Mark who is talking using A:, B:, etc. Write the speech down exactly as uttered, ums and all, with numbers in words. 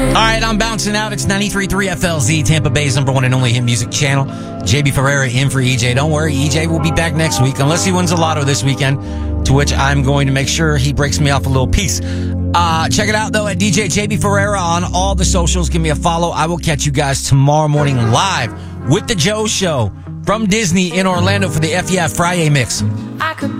A: All right, I'm bouncing out. It's ninety-three point three F L Z, Tampa Bay's number one and only hit music channel. J B Ferreira in for E J. Don't worry, E J will be back next week, unless he wins the lotto this weekend, to which I'm going to make sure he breaks me off a little piece. Uh, check it out, though, at D J J B Ferreira on all the socials. Give me a follow. I will catch you guys tomorrow morning live with The Joe Show from Disney in Orlando for the F Y I Friday mix.
B: I could